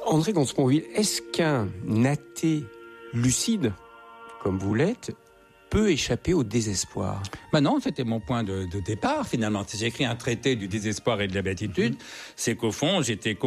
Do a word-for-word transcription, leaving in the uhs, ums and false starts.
André Comte-Sponville, est-ce qu'un athée lucide, comme vous l'êtes, peut échapper au désespoir? Ben non, c'était mon point de, de départ finalement. Si j'ai écrit un traité du désespoir et de la béatitude, c'est qu'au fond, j'étais